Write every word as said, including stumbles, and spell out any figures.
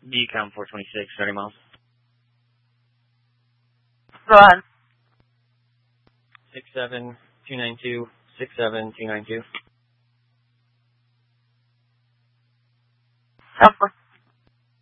Decom four twenty-six, thirty miles. Go ahead. six seven two nine two, six seven two nine two. Helper.